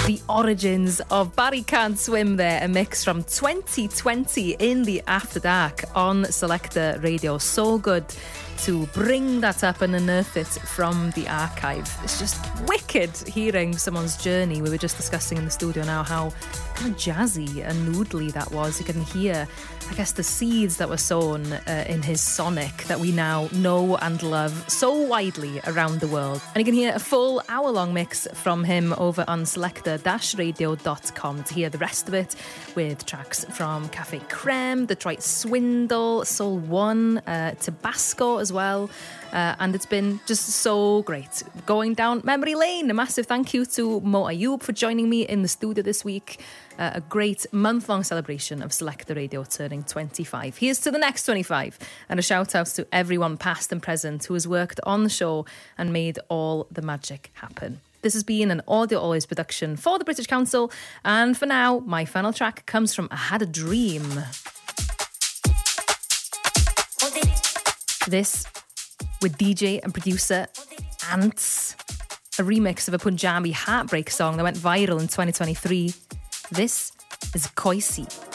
The origins of Barry Can't Swim there, a mix from 2020 in the After Dark on Selector Radio. So good to bring that up and unearth it from the archive. It's just wicked hearing someone's journey. We were just discussing in the studio now how kind of jazzy and noodly that was. You can hear, I guess, the seeds that were sown in his sonic that we now know and love so widely around the world. And you can hear a full hour-long mix from him over on selector-radio.com to hear the rest of it with tracks from Cafe Creme, Detroit Swindle, Soul One, Tabasco as well. And it's been just so great going down memory lane. A massive thank you to Mo Ayoub for joining me in the studio this week. A great month-long celebration of Selector Radio turning 25. Here's to the next 25. And a shout out to everyone past and present who has worked on the show and made all the magic happen. This has been an Audio Always production for the British Council. And for now, my final track comes from I Had a Dream. This, with DJ and producer Ants, a remix of a Punjabi heartbreak song that went viral in 2023. This is Koisi.